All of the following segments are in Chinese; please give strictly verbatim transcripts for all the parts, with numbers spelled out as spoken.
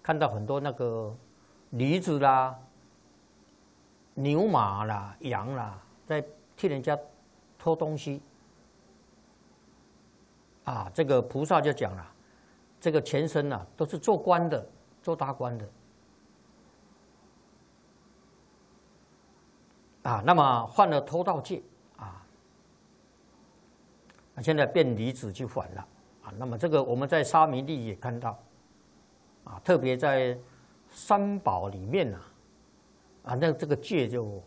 看到很多那个驴子啦、牛马啦、羊啦，在替人家偷东西。啊，这个菩萨就讲了，这个前身啊都是做官的，做大官的。啊，那么犯了偷盗戒啊，现在变离子去还了啊。那么这个我们在沙弥利也看到，啊，特别在三宝里面呢，啊，那这个戒就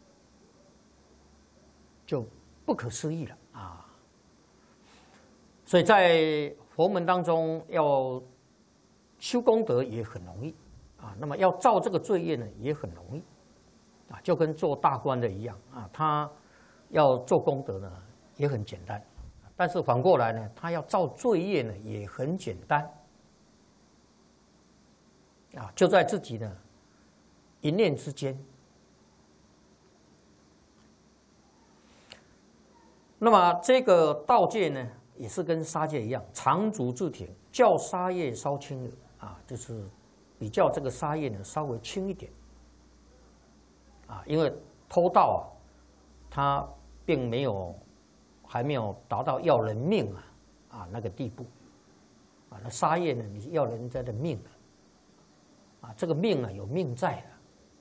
就不可思议了啊。所以在佛门当中要修功德也很容易啊，那么要造这个罪业呢也很容易。啊，就跟做大官的一样啊，他要做功德呢也很简单，但是反过来呢，他要造罪业呢也很简单，啊，就在自己的一念之间。那么这个道戒呢，也是跟杀戒一样，常足自挺，较杀业稍轻的啊，就是比较这个杀业呢稍微轻一点。啊，因为偷盗啊，他并没有还没有达到要人命啊啊那个地步，啊，那杀业呢，你要人家的命了，啊，这个命啊有命在的。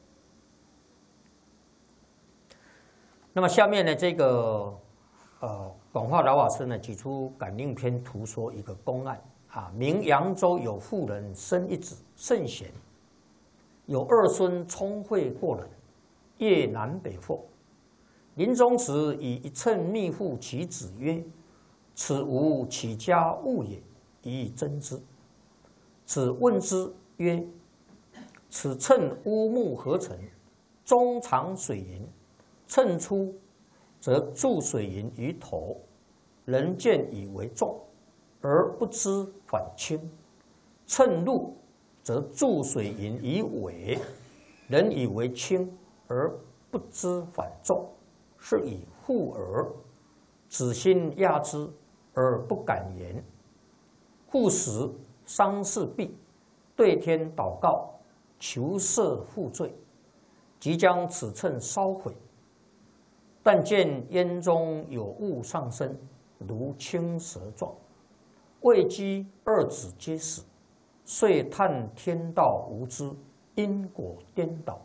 那么下面呢，这个呃广化老法师呢举出《感应篇》图说一个公案啊，明扬州有妇人生一子甚贤，有二孙聪慧过人。夜南北赴，临终时以一乘密付其子曰：“此吾起家物也，以珍之。”子问之曰：“此乘乌木何成？中藏水银，乘出则注水银于头，人见以为重，而不知反轻；乘入则注水银于尾，人以为轻。”而不知反重，是以护耳。子心压之而不敢言。复时丧事毕，对天祷告，求赦负罪，即将此乘烧毁。但见烟中有雾上升，如青蛇状，未及二子皆死，遂叹天道无知，因果颠倒。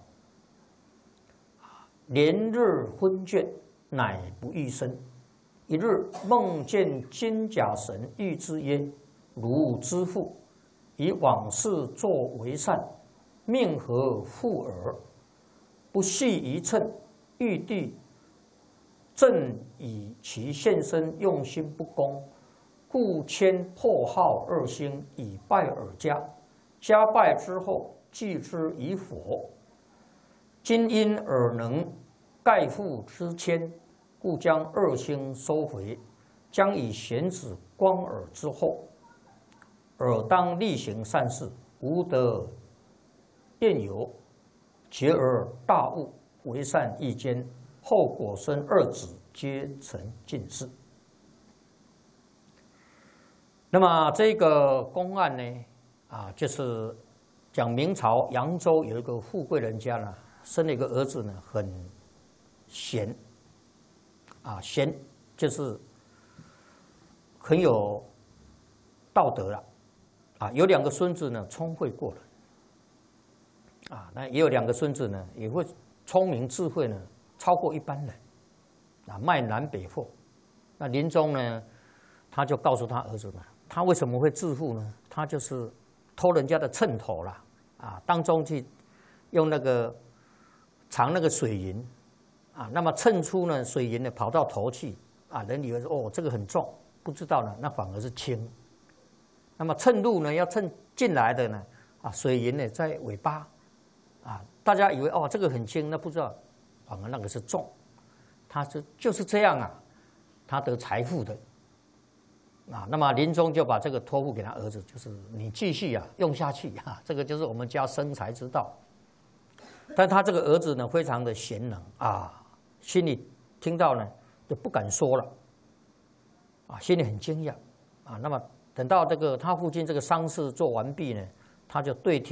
连日昏倦，乃不欲生。一日梦见金甲神谕之曰：“汝之父，以往事作为善，命何复尔？不系一乘，玉帝正以其现身用心不公，故迁破号二星以拜尔家。家拜之后，祭之以佛。今因尔能盖覆之谦，故将二星收回，将以贤子光尔之后。尔当力行善事，无得厌游，结而大悟，为善益坚，后果生二子，皆成进士。”那么这个公案呢，啊，就是讲明朝扬州有一个富贵人家呢，生了一个儿子呢，很贤，啊，贤就是很有道德了，啊，有两个孙子呢，聪慧过人，啊，那也有两个孙子呢，也会聪明智慧呢，超过一般人，啊，卖南北货。那临终呢，他就告诉他儿子呢，他为什么会致富呢？他就是偷人家的秤头啦，啊，当中去用那个藏那个水银，啊，那么称出呢水银呢跑到头去，啊，人以为说哦这个很重，不知道呢那反而是轻。那么称入呢要称进来的呢，啊，水银呢在尾巴，啊，大家以为哦这个很轻，那不知道反而那个是重，他是就是这样啊，他得财富的。啊，那么临终就把这个托付给他儿子，就是你继续啊用下去啊，这个就是我们家生财之道。但他这个儿子呢，非常的贤能啊，心里听到呢就不敢说了，啊，心里很惊讶啊。那么等到这个他父亲这个丧事做完毕呢，他就对天。